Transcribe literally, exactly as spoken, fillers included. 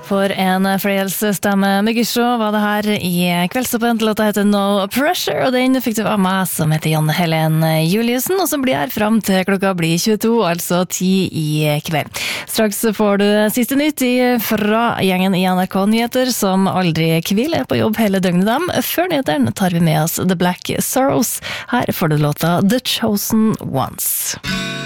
For en foreldsstemme med Gisho var det her i kveldstoppen. Låta heter No Pressure, og den fikk du av meg som heter Janne Helen Juliussen, og som blir her frem til klokka blir tjueto, altså ti i kveld. Straks får du siste nytt fra gjengen i N R K Nyheter, som aldri hviler på jobb hele døgnet dem. Før nyheteren tar vi med oss The Black Sorrows. Her får du låta The Chosen Ones.